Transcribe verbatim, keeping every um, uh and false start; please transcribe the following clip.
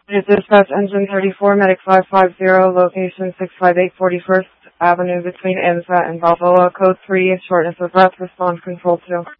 Is dispatch engine thirty-four, medic five five zero, location six five eight forty-first Avenue between Anza and Balboa, code three, shortness of breath, respond control two.